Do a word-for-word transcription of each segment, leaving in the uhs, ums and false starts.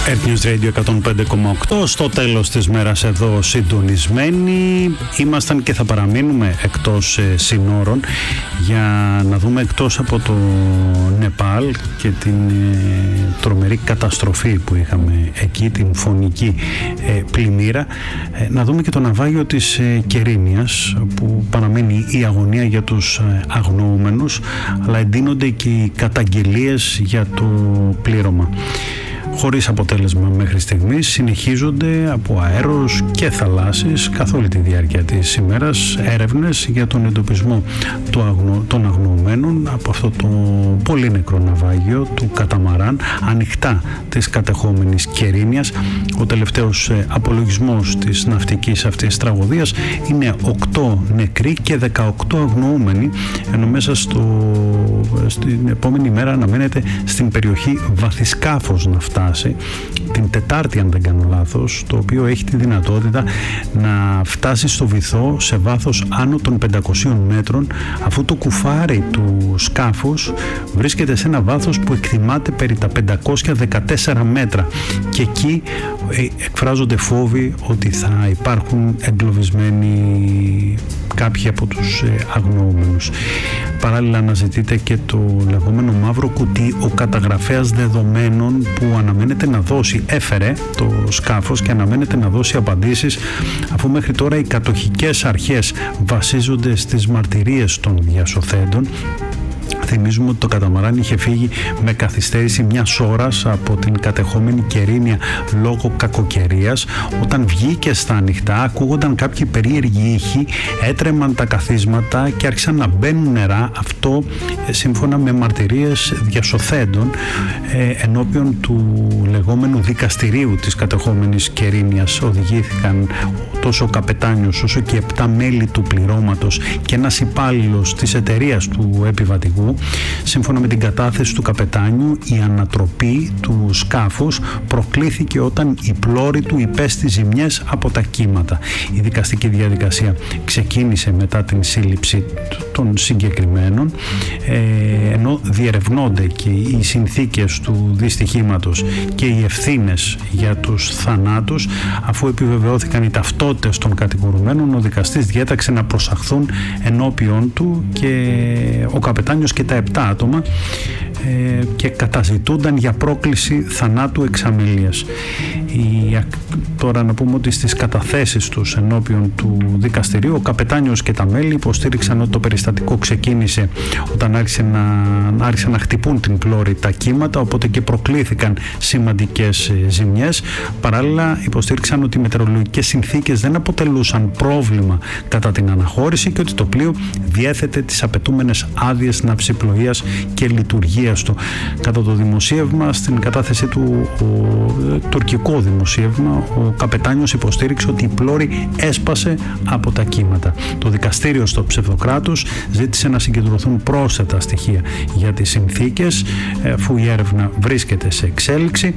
Earth News Radio εκατόν πέντε κόμμα οκτώ, στο τέλος της μέρας εδώ συντονισμένοι ήμασταν και θα παραμείνουμε εκτός ε, συνόρων για να δούμε, εκτός από το Νεπάλ και την ε, τρομερή καταστροφή που είχαμε εκεί, την φωνική ε, πλημμύρα, ε, να δούμε και το ναυάγιο της ε, Κερίνιας, που παραμένει η αγωνία για τους ε, αγνοούμενους, αλλά εντείνονται και οι καταγγελίες για το πλήρωμα. Χωρίς αποτέλεσμα μέχρι στιγμής, συνεχίζονται από αέρος και θαλάσσης καθ' όλη τη διάρκεια της ημέρας έρευνες για τον εντοπισμό των αγνοωμένων από αυτό το πολύ νεκρό ναυάγιο του Καταμαράν, ανοιχτά της κατεχόμενης Κερίνιας. Ο τελευταίος απολογισμός της ναυτικής αυτής τραγωδίας είναι οκτώ νεκροί και δεκαοκτώ αγνοούμενοι, ενώ μέσα στο, στην επόμενη μέρα αναμένεται στην περιοχή βαθυσκάφος να φτάσει, την Τετάρτη αν δεν κάνω λάθος, το οποίο έχει τη δυνατότητα να φτάσει στο βυθό σε βάθος άνω των πεντακοσίων μέτρων, αφού το κουφάρι του σκάφους βρίσκεται σε ένα βάθος που εκτιμάται περί τα πεντακόσια δεκατέσσερα μέτρα, και εκεί εκφράζονται φόβοι ότι θα υπάρχουν εγκλωβισμένοι κάποιοι από τους αγνοούμενους. Παράλληλα αναζητείται και το λεγόμενο μαύρο κουτί, ο καταγραφέας δεδομένων που αναμένεται να δώσει, έφερε το σκάφος και αναμένεται να δώσει απαντήσεις, αφού μέχρι τώρα οι κατοχικές αρχές βασίζονται στις μαρτυρίες των διασωθέντων. Θυμίζουμε ότι το καταμαράν είχε φύγει με καθυστέρηση μιας ώρας από την κατεχόμενη Κερίνια λόγω κακοκαιρίας. Όταν βγήκε στα ανοιχτά, ακούγονταν κάποιοι περίεργοι ήχοι, έτρεμαν τα καθίσματα και άρχισαν να μπαίνουν νερά. Αυτό σύμφωνα με μαρτυρίες διασωθέντων ε, ενώπιον του λεγόμενου δικαστηρίου της κατεχόμενης Κερίνιας. Οδηγήθηκαν τόσο ο καπετάνιος όσο και επτά μέλη του πληρώματος και ένας υπάλληλος της εταιρείας του επιβατικού. Σύμφωνα με την κατάθεση του καπετάνιου, η ανατροπή του σκάφους προκλήθηκε όταν η πλώρη του υπέστη ζημιές από τα κύματα. Η δικαστική διαδικασία ξεκίνησε μετά την σύλληψη των συγκεκριμένων, ε, ενώ διερευνώνται και οι συνθήκες του δυστυχήματος και οι ευθύνες για τους θανάτους. Αφού επιβεβαιώθηκαν οι ταυτότητες των κατηγορουμένων, ο δικαστής διέταξε να προσαχθούν ενώπιον του και ο καπετάνιος και τα επτά άτομα ε, και καταζητούνταν για πρόκληση θανάτου εξαμελίας. Η, τώρα να πούμε ότι στις καταθέσεις τους ενώπιον του δικαστηρίου, ο καπετάνιος και τα μέλη υποστήριξαν ότι το περιστατικό ξεκίνησε όταν άρχισε να, άρχισε να χτυπούν την πλώρη τα κύματα, οπότε και προκλήθηκαν σημαντικές ζημιές. Παράλληλα υποστήριξαν ότι οι μετεωρολογικές συνθήκες δεν αποτελούσαν πρόβλημα κατά την αναχώρηση και ότι το πλοίο διέθετε τις απαιτούμενες άδειες ναυσιπλοείας και λειτουργίας του. Κατά το δημοσίευμα, στην κατάθεσή του, ο, τουρκικό δημοσίευμα, ο καπετάνιος υποστήριξε ότι η πλώρη έσπασε από τα κύματα. Το δικαστήριο στο ψευδοκράτος ζήτησε να συγκεντρωθούν πρόσθετα στοιχεία για τις συνθήκες, αφού η έρευνα βρίσκεται σε εξέλιξη,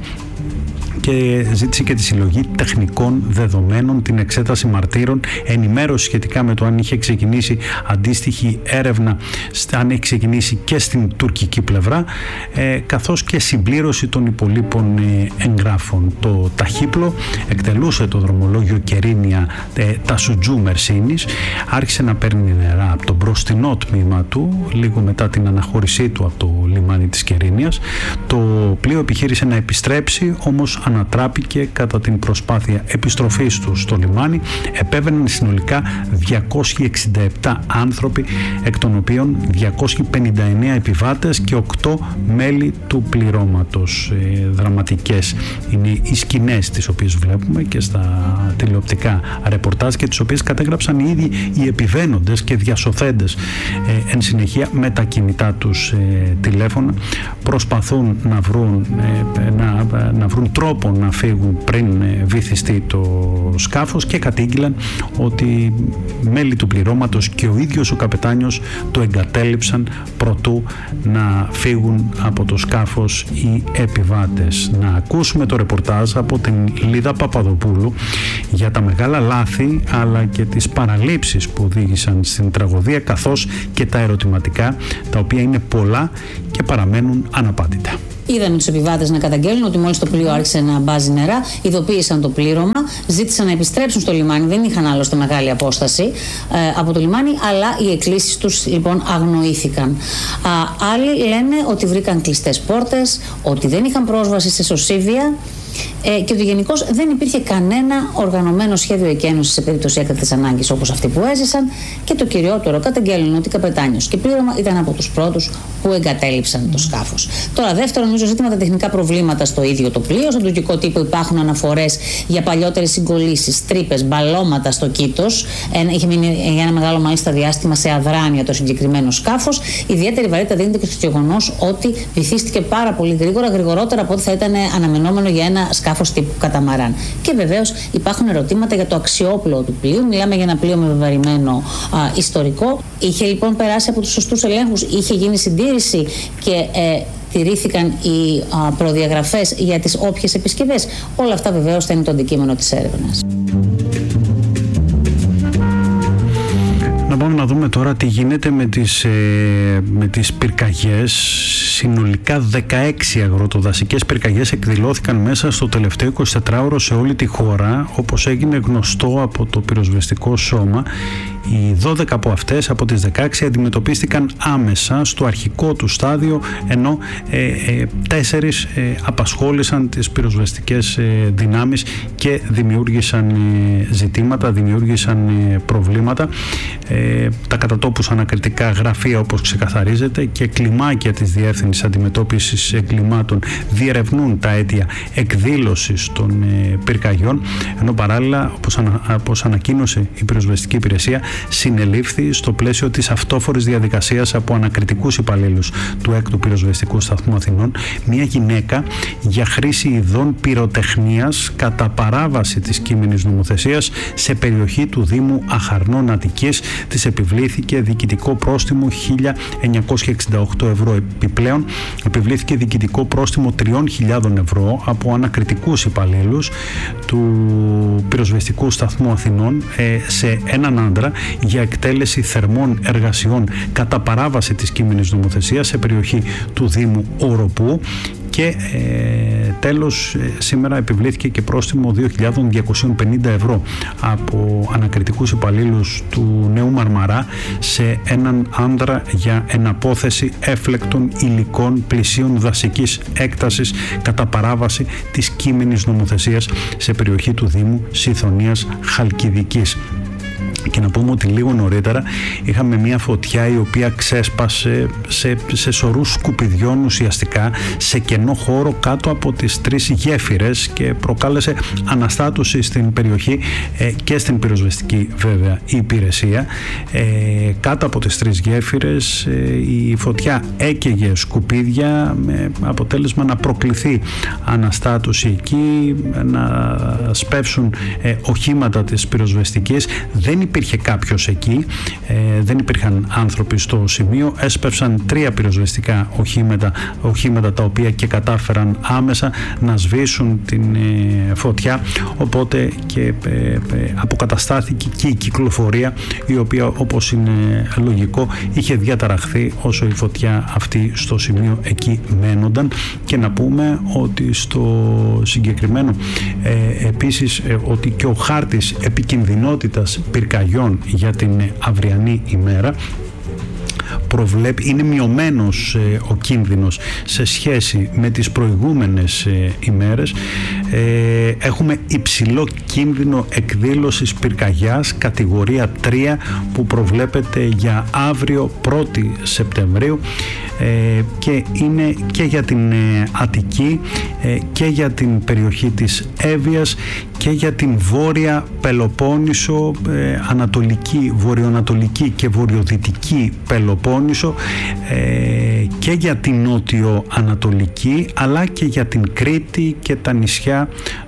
και ζήτησε και τη συλλογή τεχνικών δεδομένων, την εξέταση μαρτύρων, ενημέρωση σχετικά με το αν είχε ξεκινήσει αντίστοιχη έρευνα, αν έχει ξεκινήσει και στην τουρκική πλευρά, ε, καθώς και συμπλήρωση των υπολείπων ε, εγγράφων. Το ταχύπλο εκτελούσε το δρομολόγιο Κερίνια ε, Τασουτζού Μερσίνης, άρχισε να παίρνει νερά από το μπροστινό τμήμα του λίγο μετά την αναχώρησή του από το λιμάνι της Κερίνιας. Το πλοίο επιχείρησε να επιστρέψει, όμως ανατράπηκε κατά την προσπάθεια επιστροφής του στο λιμάνι. Επέβαιναν συνολικά διακόσιοι εξήντα επτά άνθρωποι, εκ των οποίων διακόσιοι πενήντα εννέα επιβάτες και οκτώ μέλη του πληρώματος. Ε, δραματικές είναι οι σκηνές τις οποίες βλέπουμε και στα τηλεοπτικά ρεπορτάζ και τις οποίες κατέγραψαν οι ίδιοι οι επιβαίνοντες και διασωθέντες ε, εν συνεχεία με τα κινητά τους ε, τηλέφωνα. Προσπαθούν να βρουν, ε, να, να βρουν τρόπο να φύγουν πριν βυθιστεί το σκάφος και κατήγγειλαν ότι μέλη του πληρώματος και ο ίδιος ο καπετάνιος το εγκατέλειψαν προτού να φύγουν από το σκάφος οι επιβάτες. Να ακούσουμε το ρεπορτάζ από την Λίδα Παπαδοπούλου για τα μεγάλα λάθη αλλά και τις παραλήψεις που οδήγησαν στην τραγωδία, καθώς και τα ερωτηματικά, τα οποία είναι πολλά και παραμένουν αναπάντητα. Είδαμε τους επιβάτες να καταγγέλνουν ότι μόλις το πλοίο άρχισε να μπάζει νερά, ειδοποίησαν το πλήρωμα, ζήτησαν να επιστρέψουν στο λιμάνι. Δεν είχαν άλλωστε μεγάλη απόσταση ε, από το λιμάνι, αλλά οι εκκλήσεις τους λοιπόν αγνοήθηκαν. Α, άλλοι λένε ότι βρήκαν κλειστές πόρτες, ότι δεν είχαν πρόσβαση σε σωσίβια. Ε, και ότι γενικώς δεν υπήρχε κανένα οργανωμένο σχέδιο εκένωσης σε περίπτωση έκτακτης ανάγκης όπως αυτοί που έζησαν, και το κυριότερο, καταγγέλνουν ότι καπετάνιος και πλήρωμα ήταν από τους πρώτους που εγκατέλειψαν το σκάφος. Τώρα, δεύτερον, νομίζω ζήτημα τα τεχνικά προβλήματα στο ίδιο το πλοίο. Στον τουρκικό τύπο υπάρχουν αναφορές για παλιότερες συγκολλήσεις, τρύπες, μπαλώματα στο κήτος. Ε, είχε μείνει για ένα μεγάλο μάλιστα διάστημα σε αδράνεια το συγκεκριμένο σκάφος. Ιδιαίτερη βαρύτητα δίνεται και στο γεγονός ότι βυθίστηκε πάρα πολύ γρήγορα, γρηγορότερα από ό,τι θα ήταν αναμενόμενο για ένα σκάφος τύπου καταμαράν. Και βεβαίως υπάρχουν ερωτήματα για το αξιόπλοο του πλοίου. Μιλάμε για ένα πλοίο με βεβαρημένο α, ιστορικό. Είχε λοιπόν περάσει από τους σωστούς ελέγχους, είχε γίνει συντήρηση και ε, τηρήθηκαν οι α, προδιαγραφές για τις όποιες επισκευές. Όλα αυτά βεβαίως θα είναι το αντικείμενο της έρευνας. Να πάμε να δούμε τώρα τι γίνεται με τις, ε, με τις πυρκαγιές. Συνολικά δεκαέξι αγροτοδασικές πυρκαγιές εκδηλώθηκαν μέσα στο τελευταίο εικοσιτετράωρο σε όλη τη χώρα, όπως έγινε γνωστό από το πυροσβεστικό σώμα. Οι δώδεκα από αυτές, από τις δεκαέξι, αντιμετωπίστηκαν άμεσα στο αρχικό του στάδιο, ενώ ε, ε, τέσσερις ε, απασχόλησαν τις πυροσβεστικές ε, δυνάμεις και δημιούργησαν ε, ζητήματα, δημιούργησαν ε, προβλήματα. Ε, τα κατατόπους ανακριτικά γραφεία, όπως ξεκαθαρίζεται, και κλιμάκια της Διεύθυνσης Αντιμετώπισης Εγκλημάτων διερευνούν τα αίτια εκδήλωσης των ε, πυρκαγιών, ενώ παράλληλα, όπως, ανα, όπως ανακοίνωσε η πυροσβεστική υπηρεσία, συνελήφθη στο πλαίσιο της αυτόφορης διαδικασίας από ανακριτικούς υπαλλήλους του έκτου Πυροσβεστικού Σταθμού Αθηνών μια γυναίκα για χρήση ειδών πυροτεχνίας κατά παράβαση της κείμενης νομοθεσίας σε περιοχή του Δήμου Αχαρνών Αττικής. Της επιβλήθηκε διοικητικό πρόστιμο χίλια εννιακόσια εξήντα οκτώ ευρώ. Επιπλέον επιβλήθηκε διοικητικό πρόστιμο τριών χιλιάδων ευρώ από ανακριτικούς υπαλλήλους του Πυροσβεστικού Σταθμού Αθηνών σε έναν άντρα για εκτέλεση θερμών εργασιών κατά παράβαση της κείμενης νομοθεσίας σε περιοχή του Δήμου Οροπού. Και ε, τέλος ε, σήμερα επιβλήθηκε και πρόστιμο δύο χιλιάδες διακόσια πενήντα ευρώ από ανακριτικούς υπαλλήλους του Νέου Μαρμαρά σε έναν άντρα για εναπόθεση έφλεκτων υλικών πλησίων δασικής έκτασης κατά παράβαση της κείμενης νομοθεσίας σε περιοχή του Δήμου Σιθωνίας Χαλκιδικής. Και να πούμε ότι λίγο νωρίτερα είχαμε μια φωτιά η οποία ξέσπασε σε, σε σωρούς σκουπιδιών ουσιαστικά σε κενό χώρο κάτω από τις τρεις γέφυρες και προκάλεσε αναστάτωση στην περιοχή ε, και στην πυροσβεστική βέβαια υπηρεσία. Ε, κάτω από τις τρεις γέφυρες ε, η φωτιά έκαιγε σκουπίδια με αποτέλεσμα να προκληθεί αναστάτωση εκεί, να σπεύσουν ε, οχήματα της πυροσβεστικής. Δεν υπήρχε κάποιος εκεί, ε, δεν υπήρχαν άνθρωποι στο σημείο. Έσπευσαν τρία πυροσβεστικά οχήματα, οχήματα τα οποία και κατάφεραν άμεσα να σβήσουν την ε, φωτιά, οπότε και ε, ε, αποκαταστάθηκε και η κυκλοφορία, η οποία, όπως είναι λογικό, είχε διαταραχθεί όσο η φωτιά αυτή στο σημείο εκεί μένονταν. Και να πούμε ότι στο συγκεκριμένο ε, επίσης ε, ότι και ο χάρτης επικινδυνότητας πυρκαγιών για την αυριανή ημέρα προβλέπει, είναι μειωμένος ε, ο κίνδυνος σε σχέση με τις προηγούμενες ε, ημέρες. Ε, έχουμε υψηλό κίνδυνο εκδήλωσης πυρκαγιάς κατηγορία τρία που προβλέπεται για αύριο πρώτη Σεπτεμβρίου ε, και είναι και για την ε, Αττική ε, και για την περιοχή της Εύβοιας και για την Βόρεια Πελοπόννησο, ε, Ανατολική, Βορειοανατολική και Βορειοδυτική Πελοπόννησο ε, και για την Νότιο Ανατολική, αλλά και για την Κρήτη και τα νησιά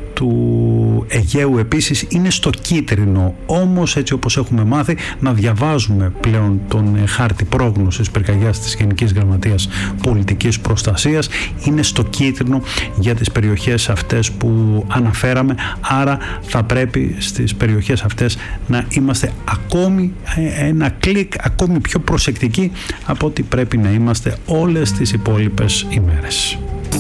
του Αιγαίου επίσης είναι στο κίτρινο. Όμως, έτσι όπως έχουμε μάθει να διαβάζουμε πλέον τον χάρτη πρόγνωσης πυρκαγιάς της Γενικής Γραμματείας Πολιτικής Προστασίας, είναι στο κίτρινο για τις περιοχές αυτές που αναφέραμε, άρα θα πρέπει στις περιοχές αυτές να είμαστε ακόμη ένα κλικ ακόμη πιο προσεκτικοί από ό,τι πρέπει να είμαστε όλες τις υπόλοιπες ημέρες.